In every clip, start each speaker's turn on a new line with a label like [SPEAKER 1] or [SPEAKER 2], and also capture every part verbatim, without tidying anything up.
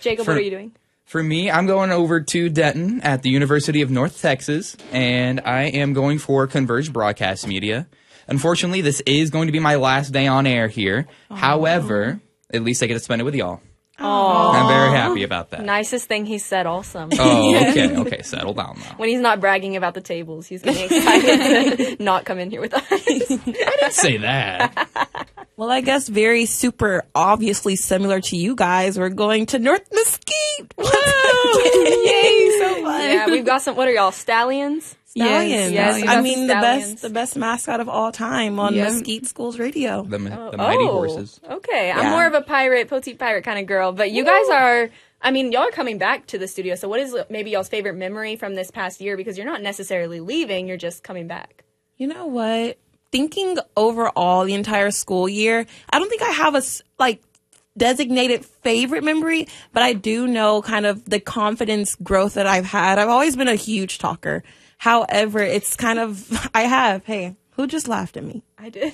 [SPEAKER 1] Jacob,
[SPEAKER 2] For,
[SPEAKER 1] what are you doing?
[SPEAKER 2] For me, I'm going over to Denton at the University of North Texas, and I am going for Converge Broadcast Media. Unfortunately, this is going to be my last day on air here. Aww. However, at least I get to spend it with y'all.
[SPEAKER 1] Oh,
[SPEAKER 2] I'm very happy about that.
[SPEAKER 1] Nicest thing he said, awesome.
[SPEAKER 2] Oh, okay, okay, settle down now.
[SPEAKER 1] When he's not bragging about the tables, he's getting excited to not come in here with us. I
[SPEAKER 2] didn't say that.
[SPEAKER 3] Well, I guess very super obviously similar to you guys. We're going to North Mesquite. Whoa! Yay, so fun.
[SPEAKER 1] Yeah, we've got some, what are y'all, stallions?
[SPEAKER 3] Stallions.
[SPEAKER 1] Yes, yes
[SPEAKER 3] I mean, the
[SPEAKER 1] stallions.
[SPEAKER 3] best the best mascot of all time on yep. Mesquite Schools Radio.
[SPEAKER 2] The, the
[SPEAKER 1] oh,
[SPEAKER 2] Mighty
[SPEAKER 1] oh,
[SPEAKER 2] Horses.
[SPEAKER 1] Okay, I'm yeah. more of a pirate, petite pirate kind of girl, but you Woo. guys are, I mean, y'all are coming back to the studio, so what is maybe y'all's favorite memory from this past year? Because you're not necessarily leaving, you're just coming back.
[SPEAKER 3] You know what? Thinking overall the entire school year, I don't think I have a, like, designated favorite memory, but I do know kind of the confidence growth that I've had. I've always been a huge talker. However, it's kind of, I have, hey, who just laughed at me?
[SPEAKER 1] I did.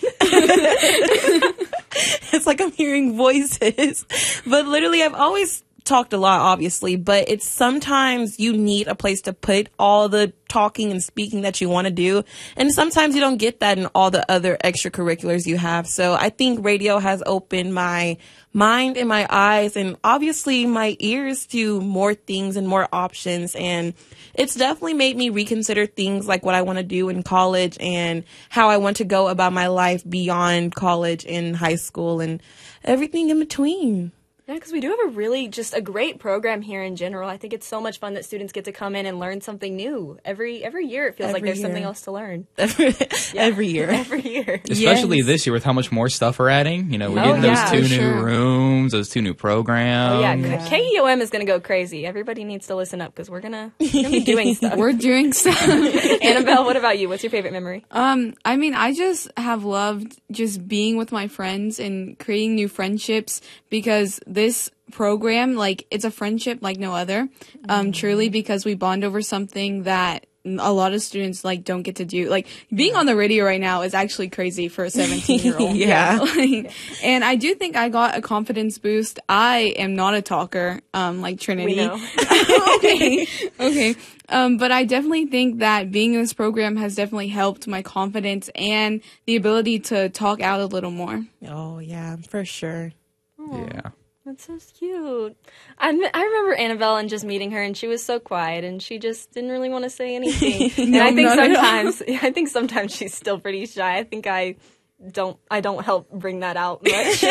[SPEAKER 3] It's like I'm hearing voices. But literally, I've always talked a lot, obviously, but it's sometimes you need a place to put all the talking and speaking that you want to do. And sometimes you don't get that in all the other extracurriculars you have. So I think radio has opened my mind and my eyes and obviously my ears to more things and more options. And it's definitely made me reconsider things like what I want to do in college and how I want to go about my life beyond college and high school and everything in between.
[SPEAKER 1] Yeah, because we do have a really just a great program here in general. I think it's so much fun that students get to come in and learn something new. Every every year it feels every like there's year. something else to learn.
[SPEAKER 3] Every, yeah. every year.
[SPEAKER 1] Every year.
[SPEAKER 2] Especially
[SPEAKER 3] yes.
[SPEAKER 2] this year with how much more stuff we're adding. You know, we're
[SPEAKER 1] oh,
[SPEAKER 2] getting
[SPEAKER 1] yeah,
[SPEAKER 2] those two
[SPEAKER 1] sure.
[SPEAKER 2] new rooms, those two new programs.
[SPEAKER 1] Oh, yeah. yeah. K E O M is going to go crazy. Everybody needs to listen up because we're going to be doing stuff.
[SPEAKER 4] We're doing stuff.
[SPEAKER 1] Annabelle, what about you? What's your favorite memory?
[SPEAKER 4] Um, I mean, I just have loved just being with my friends and creating new friendships because this program, like, it's a friendship like no other, um, mm-hmm. truly, because we bond over something that a lot of students, like, don't get to do. Like, being on the radio right now is actually crazy for a seventeen-year-old.
[SPEAKER 3] yeah.
[SPEAKER 4] Like, and I do think I got a confidence boost. I am not a talker, um, like Trinity.
[SPEAKER 1] We know.
[SPEAKER 4] okay. Okay. Um, but I definitely think that being in this program has definitely helped my confidence and the ability to talk out a little more.
[SPEAKER 3] Oh, yeah, for sure.
[SPEAKER 1] Aww.
[SPEAKER 2] Yeah.
[SPEAKER 1] That's so cute. I, I remember Annabelle and just meeting her, and she was so quiet, and she just didn't really want to say anything.
[SPEAKER 4] no,
[SPEAKER 1] and I think
[SPEAKER 4] no,
[SPEAKER 1] sometimes, no. I think sometimes she's still pretty shy. I think I don't, I don't help bring that out much.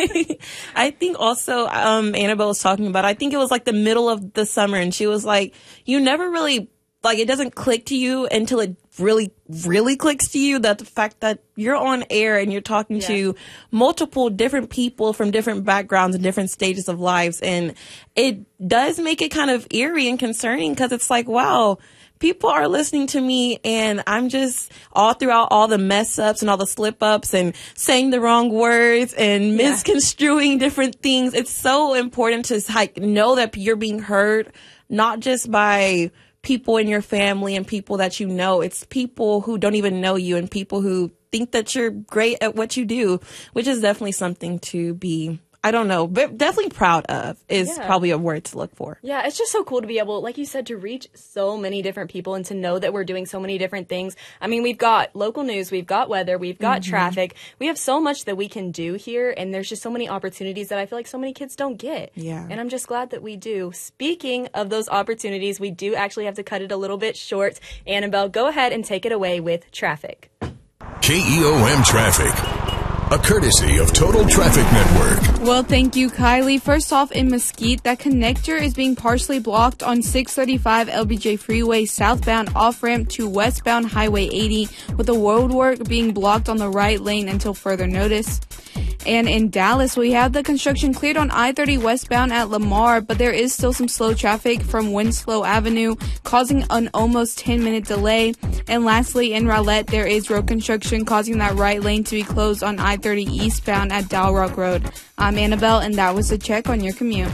[SPEAKER 3] I think also, um, Annabelle was talking about, I think it was like the middle of the summer, and she was like, you never really, like, it doesn't click to you until it really, really clicks to you that the fact that you're on air and you're talking yeah. to multiple different people from different backgrounds and different stages of lives. And it does make it kind of eerie and concerning because it's like, wow, people are listening to me and I'm just all throughout all the mess ups and all the slip ups and saying the wrong words and yeah. misconstruing different things. It's so important to like know that you're being heard, not just by people in your family and people that you know. It's people who don't even know you and people who think that you're great at what you do, which is definitely something to be, I don't know, but definitely proud of is yeah. probably a word to look for.
[SPEAKER 1] Yeah, it's just so cool to be able, like you said, to reach so many different people and to know that we're doing so many different things. I mean, we've got local news, we've got weather, we've got mm-hmm. traffic. We have so much that we can do here, and there's just so many opportunities that I feel like so many kids don't get.
[SPEAKER 3] Yeah.
[SPEAKER 1] And I'm just glad that we do. Speaking of those opportunities, we do actually have to cut it a little bit short. Annabelle, go ahead and take it away with traffic.
[SPEAKER 5] K E O M Traffic. A courtesy of Total Traffic Network.
[SPEAKER 4] Well, thank you, Kylie. First off, in Mesquite, that connector is being partially blocked on six thirty-five L B J Freeway southbound off-ramp to westbound Highway eighty, with the roadwork being blocked on the right lane until further notice. And in Dallas, we have the construction cleared on I thirty westbound at Lamar, but there is still some slow traffic from Winslow Avenue, causing an almost ten minute delay. And lastly, in Rowlett, there is road construction causing that right lane to be closed on I thirty eastbound at Dalrock Road. I'm Annabelle, and that was a check on your commute.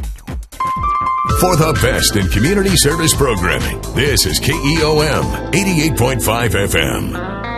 [SPEAKER 5] For the best in community service programming, this is K E O M eighty-eight point five F M.